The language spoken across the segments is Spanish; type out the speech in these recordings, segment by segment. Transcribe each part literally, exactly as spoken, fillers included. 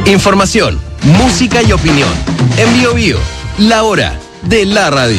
Información, música y opinión. En Bio Bio, la hora de la radio.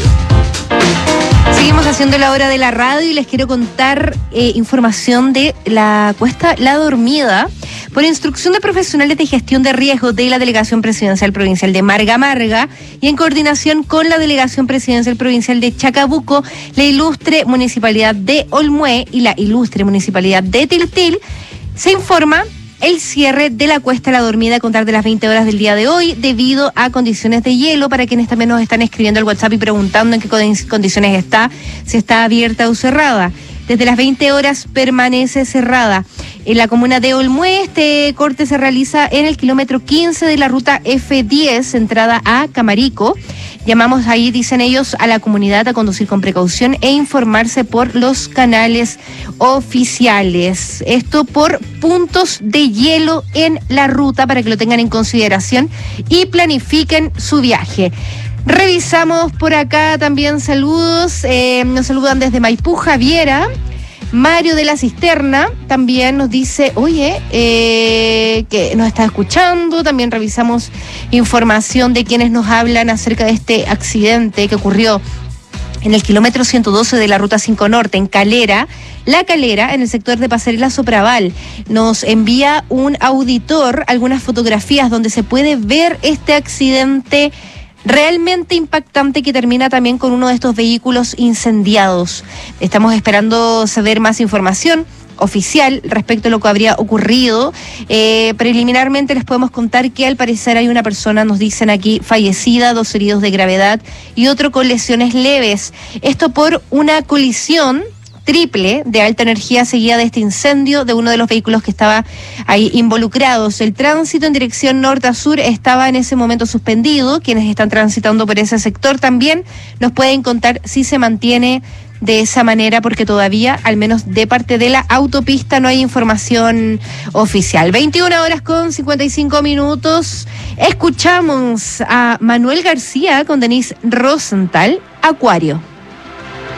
Seguimos haciendo la hora de la radio y les quiero contar eh, información de la cuesta La Dormida. Por instrucción de profesionales de gestión de riesgos de la Delegación Presidencial Provincial de Marga Marga y en coordinación con la Delegación Presidencial Provincial de Chacabuco, la ilustre Municipalidad de Olmué y la ilustre Municipalidad de Tiltil, se informa el cierre de la cuesta La Dormida a contar de las veinte horas del día de hoy debido a condiciones de hielo. Para quienes también nos están escribiendo al WhatsApp y preguntando en qué condiciones está, si está abierta o cerrada. Desde las veinte horas permanece cerrada. En la comuna de Olmué, este corte se realiza en el kilómetro quince de la ruta F diez, entrada a Camarico. Llamamos ahí, dicen ellos, a la comunidad a conducir con precaución e informarse por los canales oficiales. Esto por puntos de hielo en la ruta para que lo tengan en consideración y planifiquen su viaje. Revisamos por acá también saludos. Eh, nos saludan desde Maipú, Javiera. Mario de la Cisterna también nos dice, oye, eh, que nos está escuchando. También revisamos información de quienes nos hablan acerca de este accidente que ocurrió en el kilómetro ciento doce de la ruta cinco Norte, en Calera. La Calera, en el sector de Pasarela Sopraval. Nos envía un auditor algunas fotografías donde se puede ver este accidente realmente impactante que termina también con uno de estos vehículos incendiados. Estamos esperando saber más información oficial respecto a lo que habría ocurrido. Eh, preliminarmente les podemos contar que al parecer hay una persona, nos dicen aquí, fallecida, dos heridos de gravedad y otro con lesiones leves. Esto por una colisión triple de alta energía seguida de este incendio de uno de los vehículos que estaba ahí involucrados. El tránsito en dirección norte a sur estaba en ese momento suspendido. Quienes están transitando por ese sector también nos pueden contar si se mantiene de esa manera, porque todavía, al menos de parte de la autopista, no hay información oficial. veintiuna horas con cincuenta y cinco minutos. Escuchamos a Manuel García con Denise Rosenthal, Acuario.